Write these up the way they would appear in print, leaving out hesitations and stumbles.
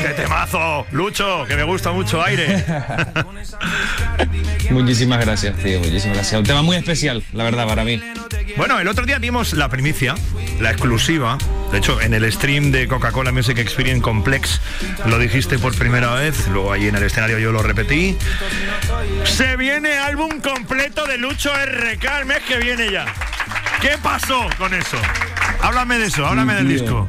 ¡Qué temazo! Lucho, que me gusta mucho, Aire. Muchísimas gracias, tío, muchísimas gracias. Un tema muy especial, la verdad, para mí. Bueno, el otro día dimos la primicia, la exclusiva. De hecho, en el stream de Coca-Cola Music Experience Complex lo dijiste por primera vez, luego ahí en el escenario yo lo repetí. Se viene álbum completo de Lucho RK el mes que viene ya. ¿Qué pasó con eso? Háblame de eso, háblame del disco.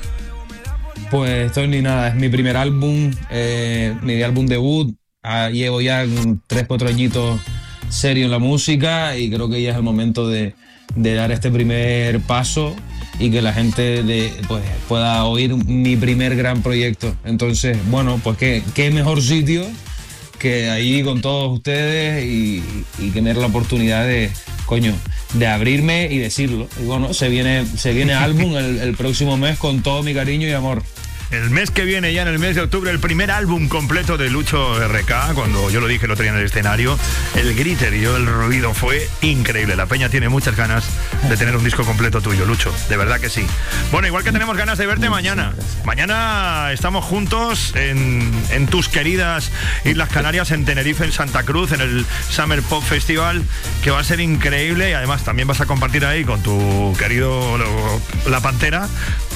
Pues esto ni nada, es mi primer álbum, mi álbum debut. Llevo ya 3-4 añitos serio en la música y creo que ya es el momento de dar este primer paso y que la gente pues, pueda oír mi primer gran proyecto. Entonces, bueno, pues qué mejor sitio que ahí con todos ustedes y tener la oportunidad de abrirme y decirlo. Y bueno, se viene álbum el próximo mes con todo mi cariño y amor. El mes que viene, ya en el mes de octubre, el primer álbum completo de Lucho RK. Cuando yo lo dije el otro día en el escenario, el griterío, el ruido fue increíble. La peña tiene muchas ganas de tener un disco completo tuyo, Lucho, de verdad que sí. Bueno, igual que tenemos ganas de verte mañana. Mañana estamos juntos en tus queridas Islas Canarias, en Tenerife, en Santa Cruz, en el Summer Pop Festival, que va a ser increíble. Y además también vas a compartir ahí con tu querido La Pantera,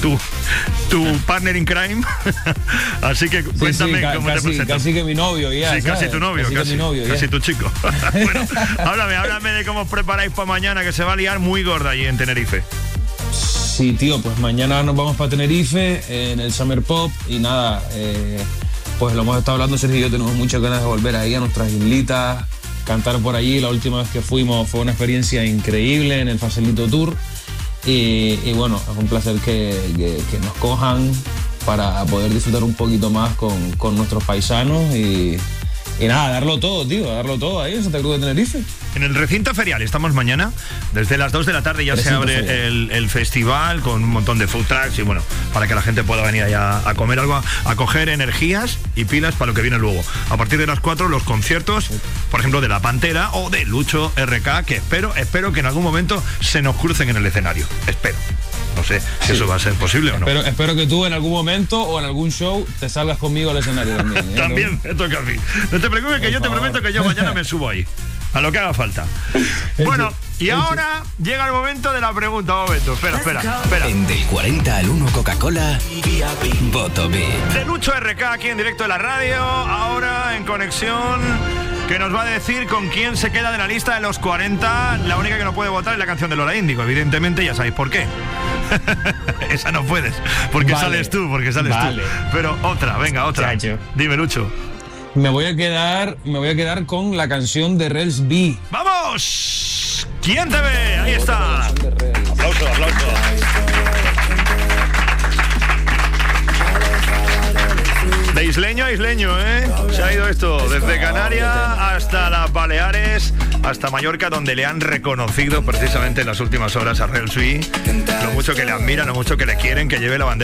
tu partner in crime. Así que cuéntame cómo te presentas. Casi que mi novio ya. Sí, casi tu novio, casi tu chico. Bueno, háblame de cómo os preparáis para mañana, que se va a liar muy gorda allí en Tenerife. Sí, tío, pues mañana nos vamos para Tenerife en el Summer Pop y nada, pues lo hemos estado hablando Sergio y yo, tenemos muchas ganas de volver ahí a nuestras islitas, cantar por allí. La última vez que fuimos fue una experiencia increíble en el Facelito Tour y bueno, es un placer que nos cojan para poder disfrutar un poquito más con nuestros paisanos y nada, darlo todo, tío, darlo todo ahí en Santa Cruz de Tenerife. En el recinto ferial estamos mañana, desde las 2 de la tarde ya se abre el festival con un montón de food trucks y bueno, para que la gente pueda venir allá a comer algo, a coger energías y pilas para lo que viene luego. A partir de las 4 los conciertos, por ejemplo, de La Pantera o de Lucho RK, que espero que en algún momento se nos crucen en el escenario, espero. No sé si eso va a ser posible o no. Espero que tú en algún momento o en algún show te salgas conmigo al escenario también. También me toca a mí. No te preocupes, que yo te prometo que yo mañana me subo ahí. A lo que haga falta. Bueno, y ahora llega el momento de la pregunta. Un momento, espera. En Del 40 al 1 Coca-Cola, Voto B. De Lucho RK aquí en directo de la radio, ahora en conexión, que nos va a decir con quién se queda de la lista de los 40. La única que no puede votar es la canción de Lola Índigo, evidentemente, ya sabéis por qué. Esa no puedes, porque sales tú. Pero otra, venga, otra. Chacho. Dime, Lucho. Me voy a quedar con la canción de Rels B. ¡Vamos! ¿Quién te ve? Ahí está. Aplauso. De isleño a isleño, ¿eh? Se ha ido esto desde Canarias hasta las Baleares, hasta Mallorca, donde le han reconocido precisamente en las últimas horas a Rels B lo mucho que le admiran, lo mucho que le quieren, que lleve la bandera